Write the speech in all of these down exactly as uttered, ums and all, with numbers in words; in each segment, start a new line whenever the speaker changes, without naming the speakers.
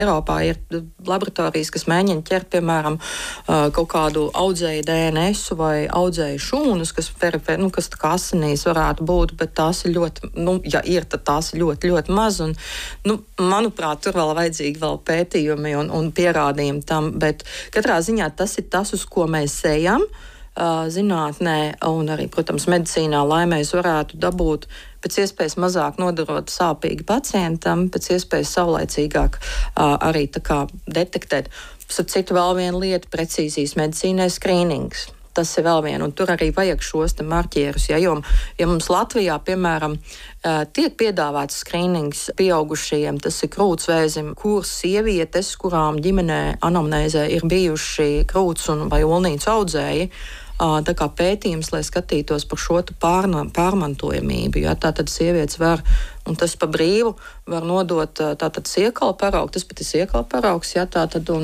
Eiropā ir laboratorijas, kas mēģina ķert, piemēram, kaut kādu audzēju D N S vai audzēju šūnas, kas, nu, kas tā kā asinīs varētu būt, bet tās ir ļoti, nu, ja ir, tad tās ir ļoti, ļoti maz. Un, nu, manuprāt, tur vēl vajadzīgi vēl pētījumi un, un pierādījumi tam, bet katrā ziņā tas ir tas, uz ko mēs ejam zinātnē un arī, protams, medicīnā, lai mēs varētu dabūt pēc iespējas mazāk nodarot sāpīgi pacientam, pēc iespējas saulaicīgāk uh, arī tā kā detektēt. Starp citu, vēl viena lieta - precīzijas medicīnai skrīnings. Tas ir vēl viena, un tur arī vajag šos te marķierus. Ja, jo, ja mums Latvijā, piemēram, uh, tiek piedāvāts skrīnings pieaugušajiem, tas ir krūtsvēzim, kur sievietes, kurām ģimenē anamnēzē ir bijuši krūts un vai olnīcu audzēji, tā kā pētījums, lai skatītos par šo pārna, pārmantojamību. Ja, tātad sievietes var, un tas pa brīvu, var nodot tātad siekala paraugu, tas pat ir siekala paraugs, ja, tātad, un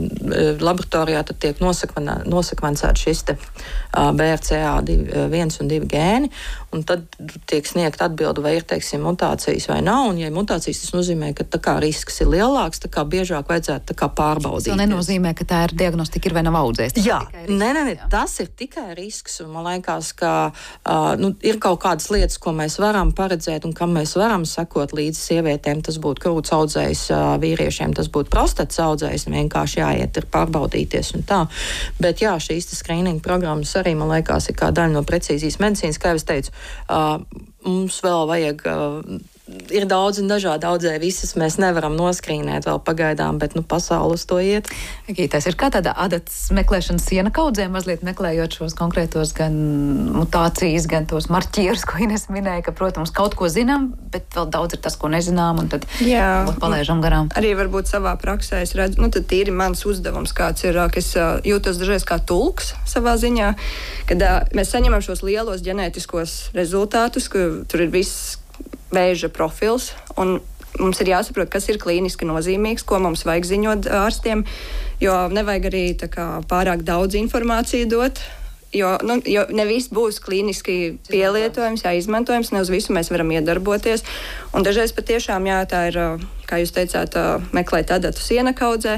uh, laboratorijā tad tiek nosekvencēt šis te uh, B R C A viens un divi gēni, un tad tiek sniegt atbildi, vai ir, teiksim, mutācijas vai nav, un ja ir mutācijas, tas nozīmē, ka tā kā risks ir lielāks, tā kā biežāk vajadzētu tā kā pārbaudīt.
Tas nenozīmē, ka tā ir diagnostika ir vai nav audzējis.
Jā, nē, nē, nē, tas ir tikai risks, un man liekas, ka uh, nu, ir kaut kādas lietas, ko mēs varam paredzēt un kam mēs varam sekot līdzi sievietēm. Tas būtu krūts audzējs, uh, vīriešiem tas būtu prostatas audzējs, vienkārši jāiet ir pārbaudīties un tā. Bet jā, šīs skrīninga programmas arī, man liekas, ir kā daļa no precīzijas medicīnas, kā jau es teicu, uh, mums vēl vajag... Uh, Ir daudz un dažādi audzēji, visas mēs nevaram noskrīnēt vēl pagaidām, bet nu, pasaules to iet.
Tas ir kā tāda adatas meklēšana siena kaudzē, mazliet meklējot šos konkrētos gan mutācijas, gan tos marķierus, ko Ines minēja, ka, protams, kaut ko zinām, bet vēl daudz ir tas, ko nezinām, un tad palaižam garām.
Arī varbūt savā praksē es redzu, nu tad tīri mans uzdevums kāds ir, ka es jūtos dažreiz kā tulks savā ziņā, kad mēs saņemam šos lielos ģenētiskos rezultātus, ka tur ir viss vēža profils, un mums ir jāsaprot, kas ir klīniski nozīmīgs, ko mums vajag ziņot ārstiem, jo nevajag arī tā kā pārāk daudz informāciju dot, jo, nu, jo ne viss būs klīniski pielietojams, jā, izmantojams, ne uz visu mēs varam iedarboties, un dažreiz patiešām, jā, tā ir, kā jūs teicāt, meklēt adatu siena kaudzē,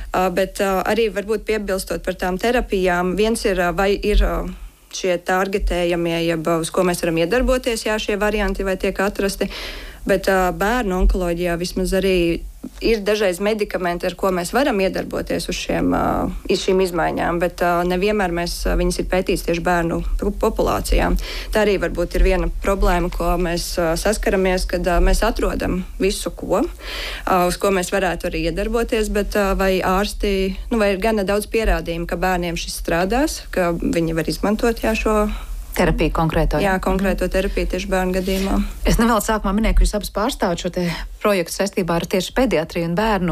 bet arī varbūt piebilstot par tām terapijām, viens ir, vai ir šie targetējamie, jeb uz ko mēs varam iedarboties, jā, šie varianti vai tiek atrasti, bet uh, bērnu onkoloģijā vismaz arī ir dažreiz medikamenti, ar ko mēs varam iedarboties uz šiem, uh, šīm izmaiņām, bet uh, nevienmēr mēs, uh, viņas ir pētīts tieši bērnu populācijām. Tā arī varbūt ir viena problēma, ko mēs uh, saskaramies, kad uh, mēs atrodam visu, ko, uh, uz ko mēs varētu arī iedarboties, bet uh, vai ārsti, nu, vai ir gana daudz pierādījumu, ka bērniem šis strādās, ka viņi var izmantot jā, šo
terapiju konkrēto.
Jā, konkrēto terapiju tieši bērnu gadījumā.
Es nevēl sākumā minēju, ka jūs abas pārstāvat šo te projektu saistībā ar tieši pediatriju un bērnu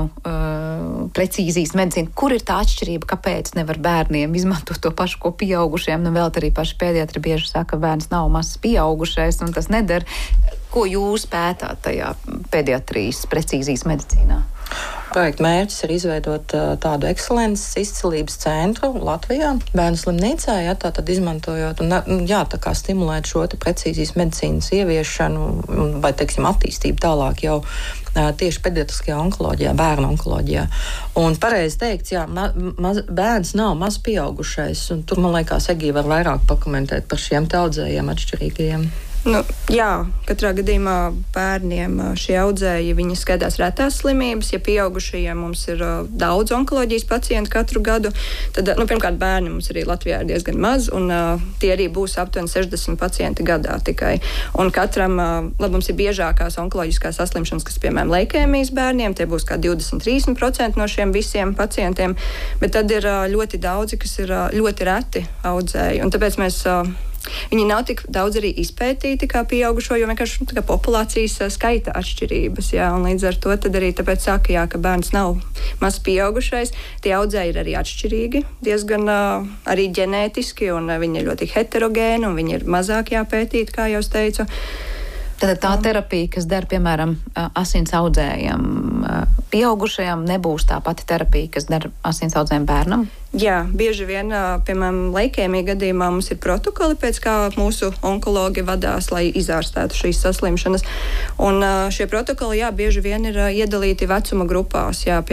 uh, precīzijas medicīnu. Kur ir tā atšķirība, kāpēc nevar bērniem izmantot to pašu, ko pieaugušiem? Nu, vēl arī paši pediatri bieži saka, ka bērns nav mazs pieaugušais un tas nedara. Ko jūs pētāt tajā pediatrijas precīzijas medicīnā?
Projekta mērķis ir izveidot uh, tādu ekscelences izcilības centru Latvijā, bērnu slimnīcā, jā, tā tad izmantojot un jā, tā kā stimulēt šo te precīzijas medicīnas ieviešanu vai, teiksim, attīstību tālāk jau uh, tieši pediatriskajā onkoloģijā, bērnu onkoloģijā. Un pareizi teikts, jā, ma, maz, bērns nav maz pieaugušais, un tur, man liekas, Egija var vairāk pakomentēt par šiem te audzējiem atšķirīgajiem.
Nu, jā, katrā gadījumā bērniem šie audzēji, viņi skatās retās slimības. Ja pieaugušajiem mums ir uh, daudz onkoloģijas pacientu katru gadu, tad, nu, pirmkārt, bērni mums arī Latvijā ir diezgan maz, un uh, tie arī būs aptuveni sešdesmit pacienti gadā tikai. Un katram, uh, labi, mums ir biežākās onkoloģiskās saslimšanas, kas, piemēram, leikēmijas bērniem, tie būs kā divdesmit līdz trīsdesmit procenti no šiem visiem pacientiem, bet tad ir uh, ļoti daudzi, kas ir uh, ļoti reti audzēji, un tāpēc mēs... Uh, Viņi nav tik daudz arī izpētīti kā pieaugušo, jo vienkārši nu, populācijas skaita atšķirības. Jā, un līdz ar to tad arī tāpēc saka, jā, ka bērns nav maz pieaugušais. Tie audzēji ir arī atšķirīgi, diezgan uh, arī ģenētiski, un uh, viņi ir ļoti heterogēni, un viņi ir mazāk jāpētīt, kā jau es teicu.
Tad tā terapija, kas der, piemēram, asins audzējam pieaugušajam, nebūs tā pati terapija, kas der asins audzējam bērnam?
Jā, bieži vien, piemēram, leikēmija gadījumā mums ir protokoli, pēc kā mūsu onkologi vadās, lai izārstētu šīs saslimšanas. Un šie protokoli, jā, bieži vien ir iedalīti vecuma grupās. Jā,